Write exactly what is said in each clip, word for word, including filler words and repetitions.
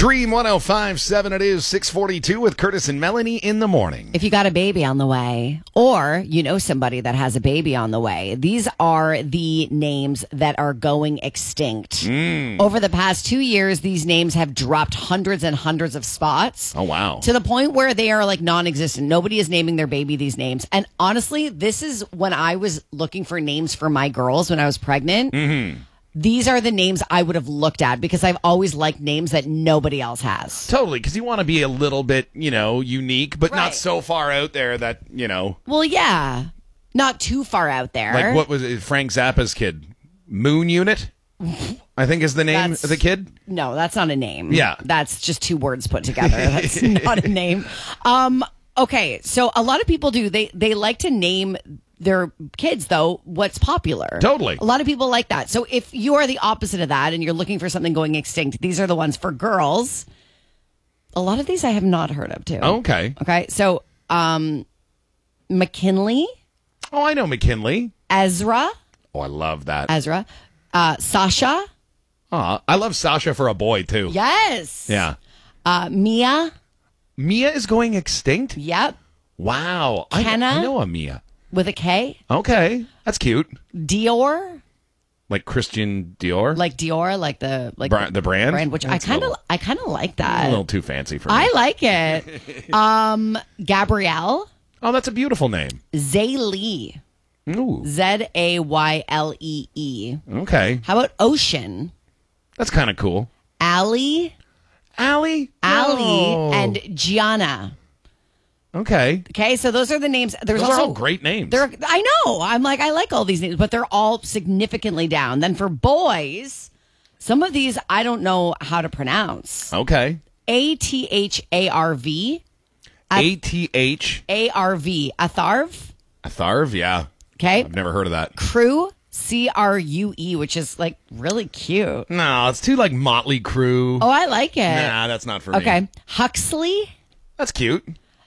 Dream one oh five point seven, it is six forty-two with Curtis and Melanie in the morning. If you got a baby on the way, or you know somebody that has a baby on the way, these are the names that are going extinct. Mm. Over the past two years, these names have dropped hundreds and hundreds of spots. Oh, wow. To the point where they are like non-existent. Nobody is naming their baby these names. And honestly, this is when I was looking for names for my girls when I was pregnant. Mm-hmm. These are the names I would have looked at because I've always liked names that nobody else has. Totally, because you want to be a little bit, you know, unique, but Right. not so far out there that, you know. Well, yeah. Not too far out there. Like, what was it? Frank Zappa's kid? Moon Unit? I think is the name That's- of the kid. No, that's not a name. Yeah. That's just two words put together. That's not a name. Um, okay, so a lot of people do. They they like to name their kids, though, what's popular. Totally. A lot of people like that. So if you are the opposite of that and you're looking for something going extinct, these are the ones for girls. A lot of these I have not heard of, too. Okay. Okay, so um, McKinley, Oh, I know McKinley. Ezra, Oh, I love that. Ezra, uh, Sasha, Aw, I love Sasha for a boy, too. yes. Yeah. Uh, Mia, Mia is going extinct? yep, Wow. I, Kenna? I know a Mia. with a K. Okay. That's cute. Dior, Like Christian Dior? like Dior, like the like Bra- the brand? brand, which That's I kind a of little- I kind of like a that. little too fancy for me. I like it. um, Gabrielle, Oh, that's a beautiful name. Zaylee, Ooh. Z A Y L E E. Okay. How about Ocean, That's kind of cool. Allie, Allie? Allie, No. and Gianna. Okay. Okay, so those are the names. There's Those also are all great names. They're, I know. I'm like, I like all these names, but they're all significantly down. Then for boys, some of these I don't know how to pronounce. Okay. A T H A R V. A T H. A R V. Atharv. Atharv? Yeah. Okay. I've never heard of that. Crew. C R U E, which is like really cute. No, it's too like Motley Crue. Oh, I like it. Nah, that's not for me. Okay. Huxley. That's cute.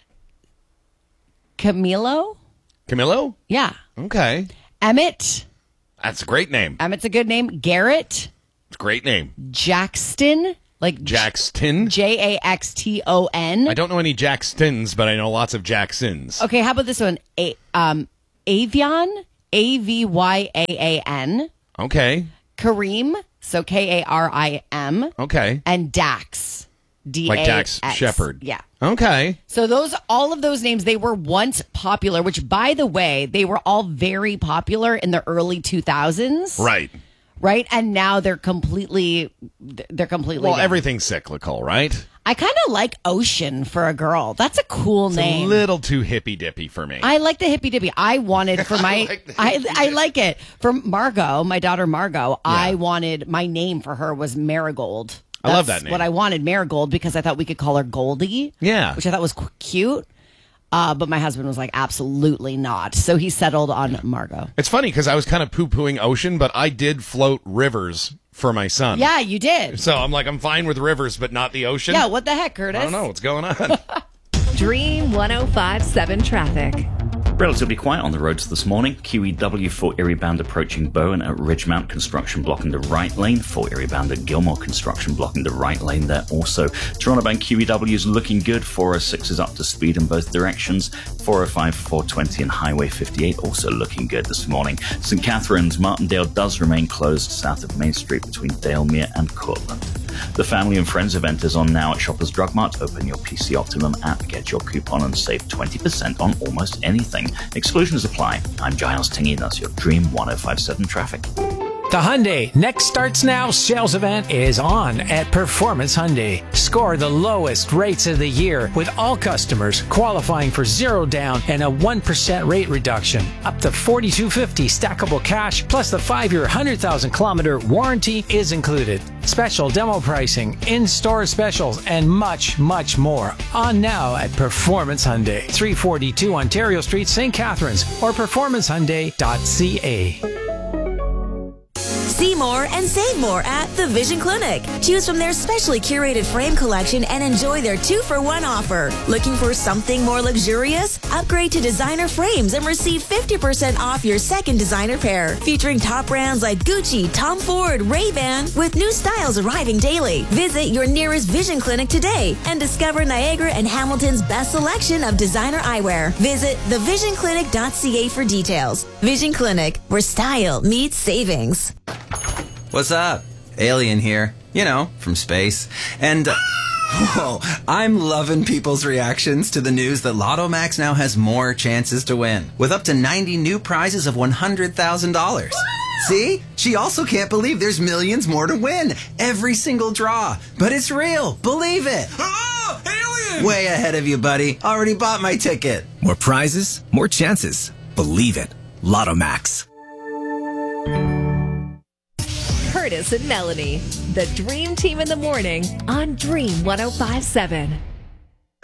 Camilo. Camilo? Yeah. Okay. Emmett. That's a great name. Emmett's a good name. Garrett. It's a great name. Jaxton. Like Jaxton? J A X T O N. I don't know any Jackstons, but I know lots of Jacksons. Okay, how about this one? A- um, Avian, A V Y A A N. Okay. Kareem, so K A R I M. Okay. And Dax, D A X. Like Dax Shepard. Yeah. Okay. So those, all of those names, they were once popular, which, by the way, they were all very popular in the early two thousands. Right. Right? And now they're completely, they're completely Well, down. everything's cyclical, right? I kind of like Ocean for a girl. That's a cool It's name. a little too hippy dippy for me. I like the hippy dippy. I wanted for my, like the I, hippy I like it for Margot, my daughter Margot. I Yeah. wanted my name for her was Marigold. I love That's that name. What I wanted, Marigold, because I thought we could call her Goldie. Yeah. which I thought was qu- cute. Uh, but my husband was like, absolutely not. So he settled on Margot. It's funny because I was kind of poo-pooing Ocean, but I did float rivers for my son. Yeah, you did. So I'm like, I'm fine with rivers, but not the ocean. Yeah, what the heck, Curtis? I don't know what's going on. Dream one oh five point seven traffic. Relatively quiet on the roads this morning. Q E W for Erie bound approaching Bowen at Ridgemount, construction blocking the right lane. For Erie bound at Gilmore, construction blocking the right lane there also. Toronto bound Q E W is looking good. four oh six is up to speed in both directions. four oh five, four twenty and Highway fifty-eight also looking good this morning. Saint Catharines, Martindale does remain closed south of Main Street between Dalemere and Cortland. The Family and Friends event is on now at Shoppers Drug Mart. Open your P C Optimum app, get your coupon and save twenty percent on almost anything. Exclusions apply. I'm Giles Tingy, and that's your Dream one oh five point seven traffic. The Hyundai Next Starts Now sales event is on at Performance Hyundai. Score the lowest rates of the year with all customers qualifying for zero down and a one percent rate reduction. Up to forty-two fifty stackable cash plus the five-year one hundred thousand kilometer warranty is included. Special demo pricing, in-store specials, and much, much more. On now at Performance Hyundai, three forty-two Ontario Street, Saint Catharines, or performance hyundai dot c a. See more and save more at The Vision Clinic. Choose from their specially curated frame collection and enjoy their two-for-one offer. Looking for something more luxurious? Upgrade to designer frames and receive fifty percent off your second designer pair. Featuring top brands like Gucci, Tom Ford, Ray-Ban, with new styles arriving daily. Visit your nearest Vision Clinic today and discover Niagara and Hamilton's best selection of designer eyewear. Visit the vision clinic dot c a for details. Vision Clinic, where style meets savings. What's up? Alien here. You know, from space. And... Uh, whoa, I'm loving people's reactions to the news that Lotto Max now has more chances to win, with up to ninety new prizes of one hundred thousand dollars. See? She also can't believe there's millions more to win. Every single draw. But it's real. Believe it. Oh, alien! Way ahead of you, buddy. Already bought my ticket. More prizes, more chances. Believe it. Lotto Max. Curtis and Melanie, the Dream Team in the morning on Dream one oh five point seven.